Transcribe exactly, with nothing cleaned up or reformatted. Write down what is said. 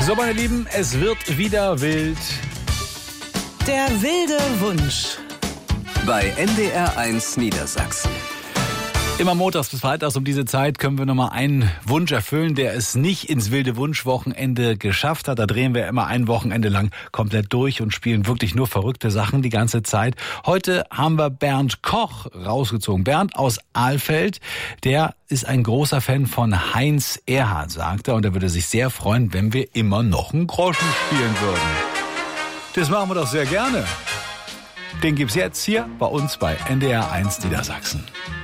So, meine Lieben, es wird wieder wild. Der wilde Wunsch. Bei N D R eins Niedersachsen. Immer montags bis freitags um diese Zeit können wir nochmal einen Wunsch erfüllen, der es nicht ins wilde Wunschwochenende geschafft hat. Da drehen wir immer ein Wochenende lang komplett durch und spielen wirklich nur verrückte Sachen die ganze Zeit. Heute haben wir Bernd Koch rausgezogen. Bernd aus Alfeld, der ist ein großer Fan von Heinz Erhardt, sagt er. Und er würde sich sehr freuen, wenn wir immer noch einen Groschen spielen würden. Das machen wir doch sehr gerne. Den gibt's jetzt hier bei uns bei N D R eins Niedersachsen.